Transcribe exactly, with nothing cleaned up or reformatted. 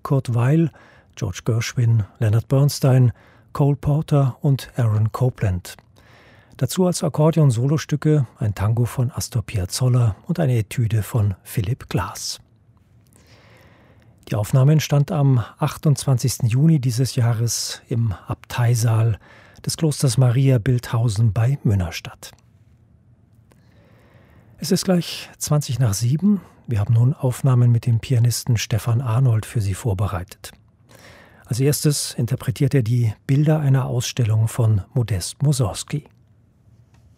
Kurt Weill, George Gershwin, Leonard Bernstein, Cole Porter und Aaron Copland. Dazu als Akkordeon-Solostücke ein Tango von Astor Piazzolla und eine Etüde von Philip Glass. Die Aufnahme entstand am achtundzwanzigsten Juni dieses Jahres im Abteisaal des Klosters Maria Bilthausen bei Münnerstadt. Es ist gleich zwanzig nach sieben. Wir haben nun Aufnahmen mit dem Pianisten Stefan Arnold für Sie vorbereitet. Als erstes interpretiert er die Bilder einer Ausstellung von Modest Mussorgsky.